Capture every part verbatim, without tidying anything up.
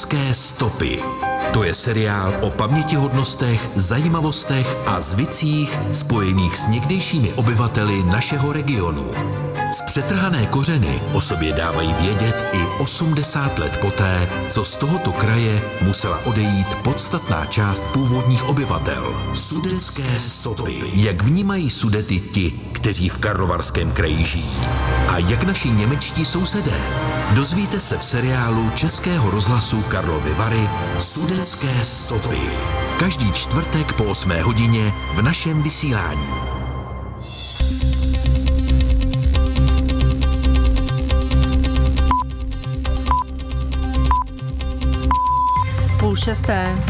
Sudetské stopy. To je seriál o pamětihodnostech, zajímavostech a zvicích spojených s někdejšími obyvateli našeho regionu. Z přetrhané kořeny o sobě dávají vědět i osmdesát let poté, co z tohoto kraje musela odejít podstatná část původních obyvatel. Sudetské stopy. Jak vnímají Sudety ti, kteří v Karlovarském kraji žijí? A jak naši němečtí sousedé? Dozvíte se v seriálu Českého rozhlasu Karlovy Vary Sudetské stopy. Každý čtvrtek po osmé hodině v našem vysílání. Půl šesté.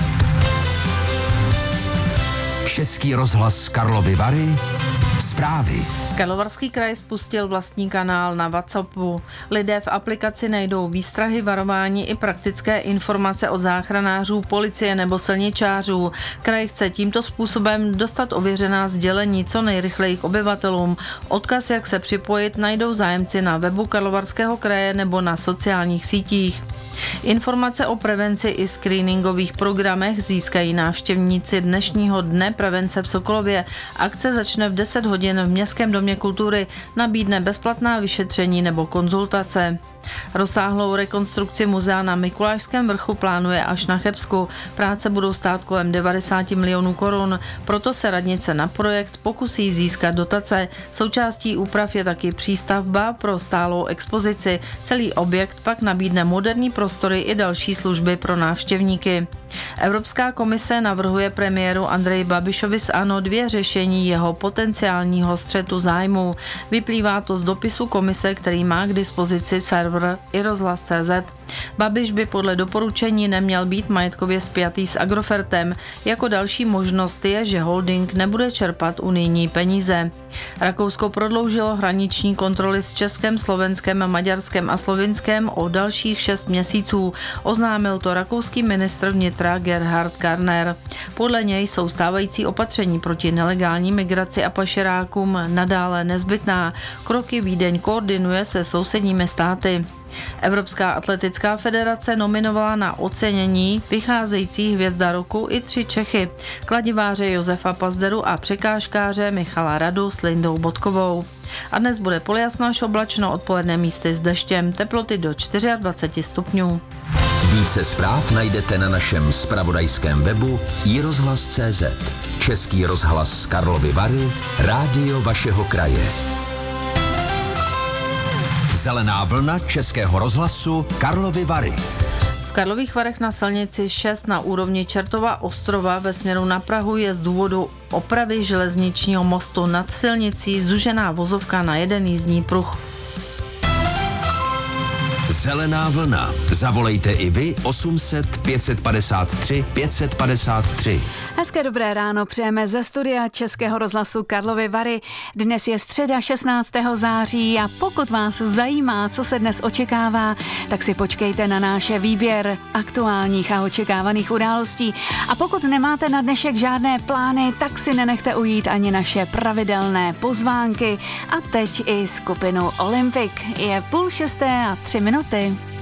Český rozhlas Karlovy Vary. Zprávy. Karlovarský kraj spustil vlastní kanál na WhatsAppu. Lidé v aplikaci najdou výstrahy, varování i praktické informace od záchranářů, policie nebo silničářů. Kraj chce tímto způsobem dostat ověřená sdělení co nejrychleji k obyvatelům. Odkaz, jak se připojit, najdou zájemci na webu Karlovarského kraje nebo na sociálních sítích. Informace o prevenci i screeningových programech získají návštěvníci dnešního dne prevence v Sokolově. Akce začne v deset hodin v Městském domě kultury, nabídne bezplatná vyšetření nebo konzultace. Rozsáhlou rekonstrukci muzea na Mikulášském vrchu plánuje až na Chebsku. Práce budou stát kolem devadesát milionů korun, proto se radnice na projekt pokusí získat dotace. Součástí úprav je taky přístavba pro stálou expozici. Celý objekt pak nabídne moderní prostory i další služby pro návštěvníky. Evropská komise navrhuje premiéru Andreji Babišovi z ANO dvě řešení jeho potenciálního střetu zájmů. Vyplývá to z dopisu komise, který má k dispozici server i rozhlas tečka cé zet. Babiš by podle doporučení neměl být majetkově spjatý s Agrofertem. Jako další možnost je, že holding nebude čerpat unijní peníze. Rakousko prodloužilo hraniční kontroly s Českem, Slovenskem, Maďarskem a Slovinskem o dalších šest měsíců. Oznámil to rakouský ministr vnitra Gerhard Karner. Podle něj jsou stávající opatření proti nelegální migraci a pašerákům nadále nezbytná. Kroky Vídeň koordinuje se sousedními státy. Evropská atletická federace nominovala na ocenění vycházející hvězda roku i tři Čechy, kladiváře Josefa Pazderu a překážkáře Michala Radu s Lindou Bodkovou. A dnes bude polojasno až oblačno, odpoledne místy s deštěm, teploty do dvacet čtyři stupňů. Více zpráv najdete na našem zpravodajském webu i rozhlas tečka cé zet. Český rozhlas Karlovy Vary, rádio vašeho kraje. Zelená vlna Českého rozhlasu Karlovy Vary. V Karlových Varech na silnici šest na úrovni Čertova ostrova ve směru na Prahu je z důvodu opravy železničního mostu nad silnicí zužená vozovka na jeden jízdní pruh. Zelená vlna. Zavolejte i vy osm set pět padesát tři pět padesát tři. Hezké dobré ráno přejeme ze studia Českého rozhlasu Karlovy Vary. Dnes je středa šestnáctého září a pokud vás zajímá, co se dnes očekává, tak si počkejte na náš výběr aktuálních a očekávaných událostí. A pokud nemáte na dnešek žádné plány, tak si nenechte ujít ani naše pravidelné pozvánky. A teď i skupinu Olympic. Je půl šesté a tři minuty.